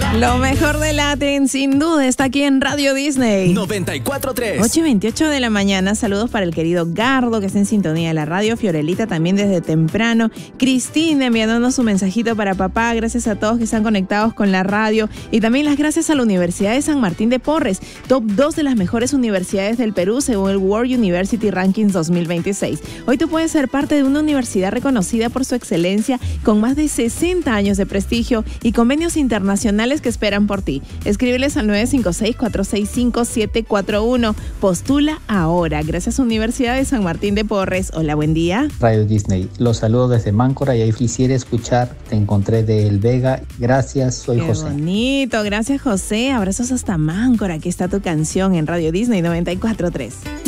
Lo mejor de Latin, sin duda, está aquí en Radio Disney. 94.3. 8:28 de la mañana. Saludos para el querido Gardo, que está en sintonía de la radio. Fiorelita también desde temprano. Cristina enviándonos su mensajito para papá. Gracias a todos que están conectados con la radio. Y también las gracias a la Universidad de San Martín de Porres, top 2 de las mejores universidades del Perú según el World University Rankings 2026. Hoy tú puedes ser parte de una universidad reconocida por su excelencia, con más de 60 años de prestigio y convenios internacionales que esperan por ti. Escríbeles al 956-465-741. Postula ahora. Gracias a Universidad de San Martín de Porres. Hola, buen día. Radio Disney, los saludo desde Máncora y ahí quisiera escuchar Te encontré de El Vega. Gracias, soy José. Qué bonito, gracias José. Abrazos hasta Máncora. Aquí está tu canción en Radio Disney 94.3.